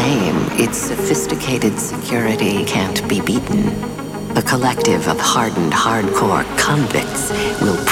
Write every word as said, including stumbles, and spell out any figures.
name, its sophisticated security can't be beaten. A collective of hardened hardcore convicts will